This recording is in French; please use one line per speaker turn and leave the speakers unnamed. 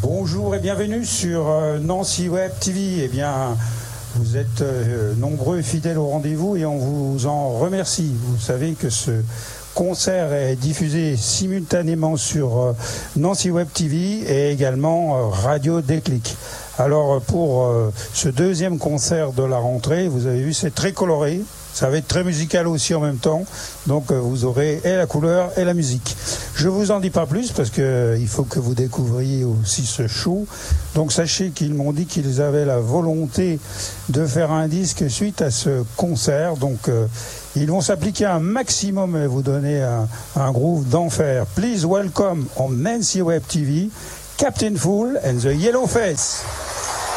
Bonjour et bienvenue sur Nancy Web TV. Eh bien, vous êtes nombreux et fidèles au rendez-vous et on vous en remercie. Vous savez que ce concert est diffusé simultanément sur Nancy Web TV et également Radio Déclic. Alors pour ce deuxième concert de la rentrée, vous avez vu, c'est très coloré. Ça va être très musical aussi en même temps, donc vous aurez et la couleur et la musique. Je vous en dis pas plus parce que il faut que vous découvriez aussi ce show. Donc sachez qu'ils m'ont dit qu'ils avaient la volonté de faire un disque suite à ce concert. Donc ils vont s'appliquer un maximum et vous donner un groove d'enfer. Please welcome on Nancy Web TV, Captain Fool and the Yellow Face.